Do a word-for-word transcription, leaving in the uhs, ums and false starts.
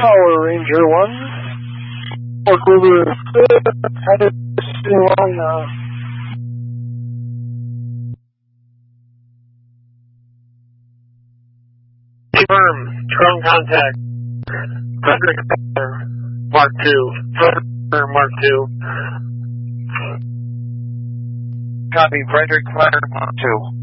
Power Ranger one. Fork River headed along now. Confirm. Strong contact. Frederick Mark two. Frederick Mark two. Copy. Frederick Fire Mark two.